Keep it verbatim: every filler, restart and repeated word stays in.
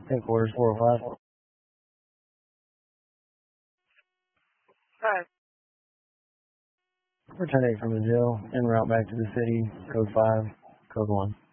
Headquarters four oh five. Hi. Return eight from the jail, en route back to the city, code five, code one.